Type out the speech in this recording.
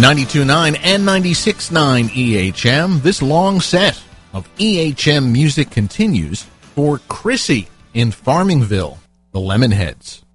92.9 and 96.9 EHM. This long set of EHM music continues for Chrissy in Farmingville, the Lemonheads.